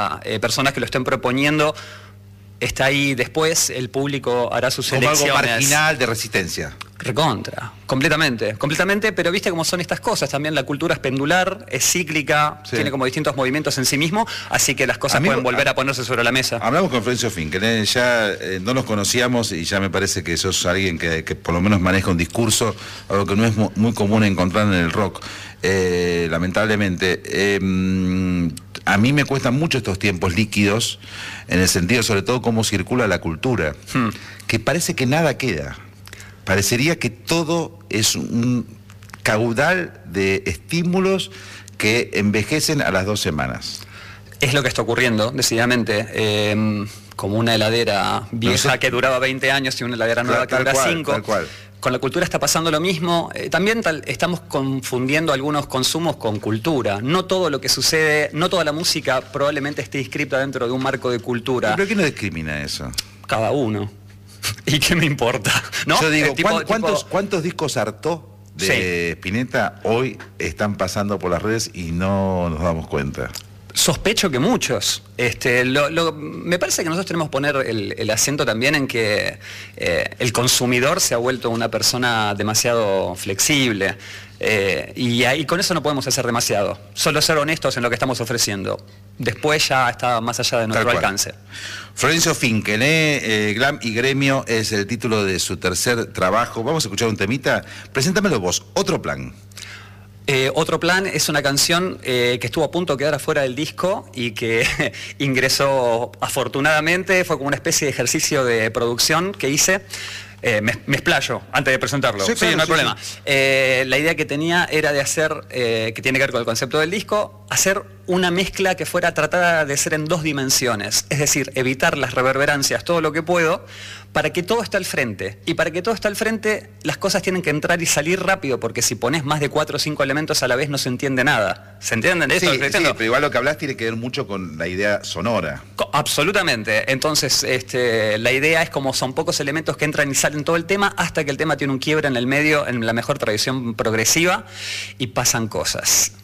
haya personas que lo estén proponiendo, está ahí después, el público hará sus como elecciones. Algo marginal de resistencia. Recontra, completamente, pero viste cómo son estas cosas, también la cultura es pendular, es cíclica, tiene como distintos movimientos en sí mismo, así que las cosas pueden volver a ponerse sobre la mesa. Hablamos con Florencio Finkel, ya no nos conocíamos y ya me parece que sos alguien que por lo menos maneja un discurso, algo que no es muy común encontrar en el rock, lamentablemente. A mí me cuestan mucho estos tiempos líquidos, en el sentido sobre todo cómo circula la cultura, que parece que nada queda. Parecería que todo es un caudal de estímulos que envejecen a las 2 semanas. Es lo que está ocurriendo, decididamente. Como una heladera vieja que duraba 20 años y una heladera nueva que dura 5. Tal cual. Con la cultura está pasando lo mismo. También estamos confundiendo algunos consumos con cultura. No todo lo que sucede, no toda la música probablemente esté inscripta dentro de un marco de cultura. ¿Pero qué no discrimina eso? Cada uno. ¿Y qué me importa? ¿No? Yo digo, ¿cuántos discos hartó de Spinetta hoy están pasando por las redes y no nos damos cuenta? Sospecho que muchos. Me parece que nosotros tenemos que poner el acento también en que el consumidor se ha vuelto una persona demasiado flexible. Y con eso no podemos hacer demasiado. Solo ser honestos en lo que estamos ofreciendo. Después ya está más allá de nuestro alcance. Florencio Finkel, Glam y Gremio es el título de su tercer trabajo. Vamos a escuchar un temita. Preséntamelo vos, Otro Plan. Otro Plan es una canción que estuvo a punto de quedar afuera del disco y que ingresó afortunadamente, fue como una especie de ejercicio de producción que hice. Me explayo antes de presentarlo. Sí, claro, no hay problema. La idea que tenía era de hacer, que tiene que ver con el concepto del disco, hacer una mezcla que fuera tratada de ser en 2 dimensiones, es decir, evitar las reverberancias todo lo que puedo, para que todo esté al frente. Y para que todo esté al frente, las cosas tienen que entrar y salir rápido, porque si pones más de 4 o 5 elementos a la vez no se entiende nada. ¿Se entienden eso? Sí, pero igual lo que hablas tiene que ver mucho con la idea sonora. Absolutamente. Entonces, la idea es como son pocos elementos que entran y salen todo el tema, hasta que el tema tiene un quiebre en el medio, en la mejor tradición progresiva, y pasan cosas.